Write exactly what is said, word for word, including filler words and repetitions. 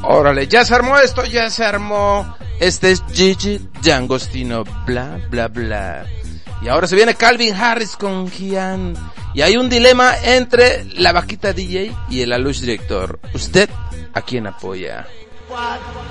Órale, ya se armó esto, ya se armó. Este es Gigi D'Agostino, bla, bla, bla. Y ahora se viene Calvin Harris con Gian. Y hay un dilema entre la vaquita D J y el Alush Director. ¿Usted a quién apoya?